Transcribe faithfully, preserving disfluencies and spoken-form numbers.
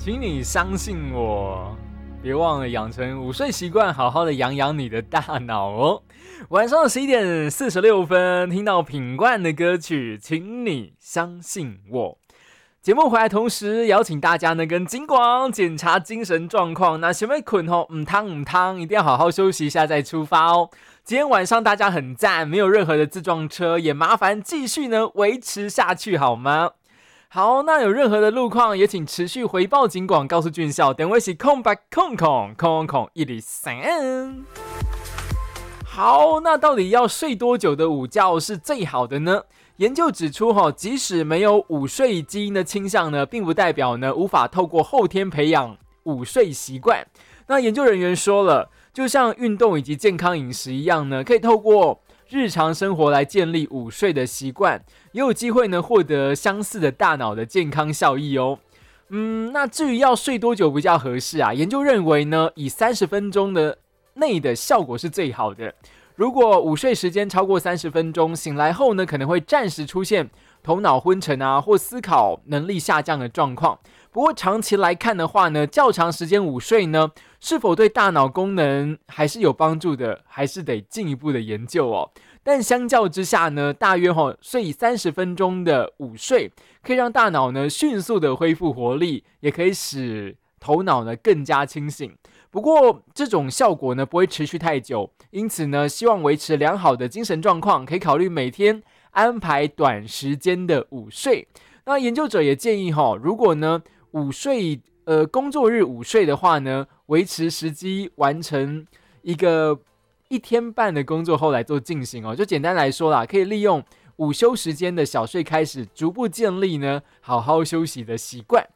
请你相信我，别忘了养成午睡习惯，好好的养养你的大脑哦。晚上十一点四十六分，听到品冠的歌曲，请你相信我。节目回来同时，邀请大家呢跟金广检查精神状况。那想要困吼，唔汤唔汤，一定要好好休息一下再出发哦。今天晚上大家很赞，没有任何的自撞车，也麻烦继续呢维持下去好吗？好，那有任何的路况，也请持续回报警广，告诉军校，等位是空白空空空空一零三。好，那到底要睡多久的午觉是最好的呢？研究指出，即使没有午睡基因的倾向呢，并不代表呢无法透过后天培养午睡习惯。那研究人员说了，就像运动以及健康饮食一样呢，可以透过日常生活来建立午睡的习惯，也有机会呢获得相似的大脑的健康效益哦。嗯，那至于要睡多久比较合适啊？研究认为呢，以三十分钟的内的效果是最好的。如果午睡时间超过三十分钟，醒来后呢，可能会暂时出现头脑昏沉啊，或思考能力下降的状况。不过长期来看的话呢，较长时间午睡呢，是否对大脑功能还是有帮助的，还是得进一步的研究哦。但相较之下呢，大约吼睡三十分钟的午睡，可以让大脑呢迅速的恢复活力，也可以使头脑呢更加清醒。不过这种效果呢不会持续太久，因此呢，希望维持良好的精神状况，可以考虑每天安排短时间的午睡。那研究者也建议哈，如果呢午睡呃工作日午睡的话呢，维持时机完成一个一天半的工作后来做进行哦。就简单来说啦，可以利用午休时间的小睡开始，逐步建立呢好好休息的习惯。